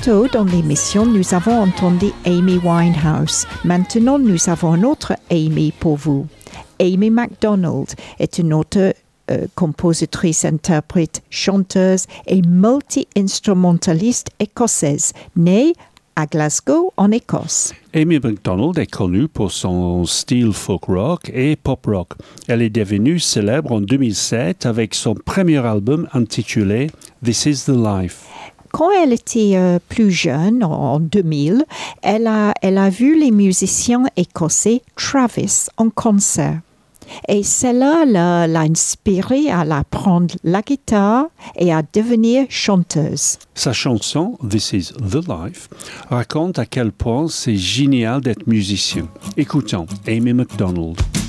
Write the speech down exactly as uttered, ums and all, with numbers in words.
Tantôt dans l'émission, nous avons entendu Amy Winehouse. Maintenant, nous avons une autre Amy pour vous. Amy MacDonald est une auteure, euh, compositrice, interprète, chanteuse et multi-instrumentaliste écossaise, née à Glasgow, en Écosse. Amy MacDonald est connue pour son style folk rock et pop rock. Elle est devenue célèbre en deux mille sept avec son premier album intitulé This Is the Life. Quand elle était euh, plus jeune, en deux mille, elle a, elle a vu les musiciens écossais Travis en concert. Et cela l'a, l'a inspirée à apprendre la guitare et à devenir chanteuse. Sa chanson This Is the Life raconte à quel point c'est génial d'être musicien. Écoutons Amy MacDonald.